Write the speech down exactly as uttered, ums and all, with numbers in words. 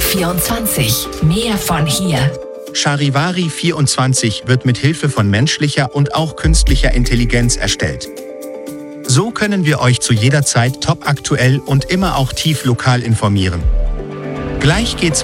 vierundzwanzig. Mehr von hier. Charivari vierundzwanzig wird mit Hilfe von menschlicher und auch künstlicher Intelligenz erstellt. So können wir euch zu jeder Zeit topaktuell und immer auch tief lokal informieren. Gleich geht's